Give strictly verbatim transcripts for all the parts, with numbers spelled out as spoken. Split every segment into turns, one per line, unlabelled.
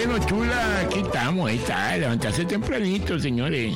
Bueno, chula, aquí estamos, ahí está, levantarse tempranito, señores.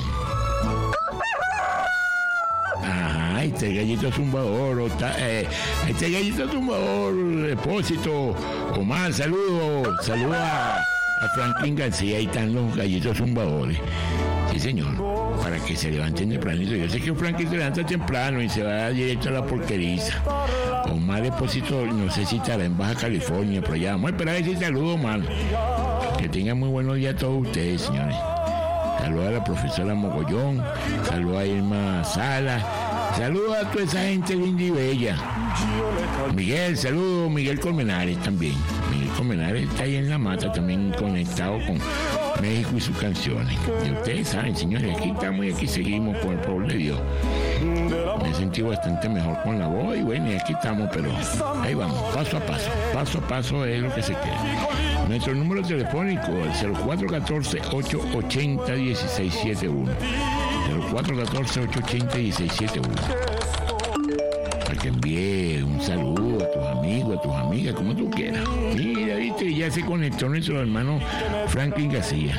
Ajá, este gallito zumbador, está, eh, este gallito zumbador, Depósito, Omar, saludos, saludos a, a Franklin García, ahí están los gallitos zumbadores. Sí, señor, para que se levanten tempranito. Yo sé que Franklin se levanta temprano y se va directo a la porqueriza. Omar Depósito, no sé si estará en Baja California, pero ya vamos a esperar a ver si saludo, Omar. Que tengan muy buenos días a todos ustedes, señores. Saludos a la profesora Mogollón, saludos a Irma Sala, saludos a toda esa gente linda y bella. Miguel, saludos, Miguel Colmenares también. Miguel Colmenares está ahí en la mata también conectado con México y sus canciones. Y ustedes saben, señores, aquí estamos y aquí seguimos por el pueblo de Dios. Me he sentido bastante mejor con la voz y bueno, y aquí estamos, pero ahí vamos, paso a paso, paso a paso es lo que se queda. Nuestro número telefónico es cero cuatro uno cuatro, ocho ocho cero, uno seis siete uno. cero cuatro uno cuatro, ocho ocho cero, uno seis siete uno. Para que envíe un saludo a tus amigos, a tus amigas, como tú quieras. Mira, viste, ya se conectó nuestro hermano Franklin García.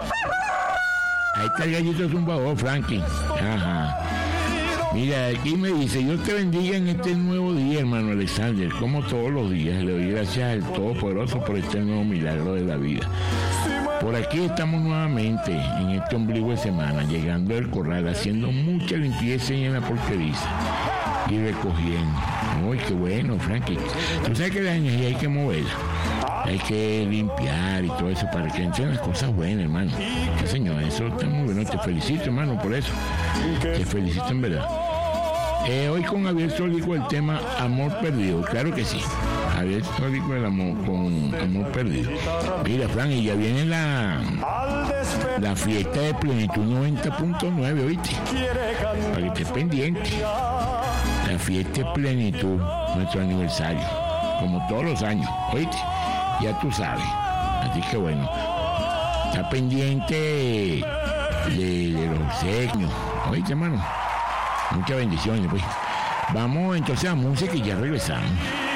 Ahí está el gallito zumbador, Franklin. Ajá. Mira, aquí me dice, Dios te bendiga en este nuevo día, hermano Alexander. Como todos los días, le doy gracias al Todopoderoso por este nuevo milagro de la vida. Por aquí estamos nuevamente en este ombligo de semana, llegando al corral, haciendo mucha limpieza en la porqueriza y recogiendo. Uy, qué bueno, Frankie. Tú sabes que la energía hay que moverla. Hay que limpiar y todo eso para que entren las cosas buenas, hermano. Sí, señor, eso está muy bueno. Te felicito, hermano, por eso. Te felicito en verdad. Eh, hoy con Javier Sólico el tema Amor Perdido. Claro que sí. Javier Sólico el amor, con Amor Perdido. Mira, Fran, y ya viene la, la fiesta de Plenitud noventa punto nueve, ¿oíste? Para que estés pendiente. La fiesta de Plenitud, nuestro aniversario. Como todos los años, ¿oíste? Ya tú sabes. Así que bueno, está pendiente de, de los obsequios. Oíste, hermano. Muchas bendiciones, pues. Vamos entonces a música y ya regresamos.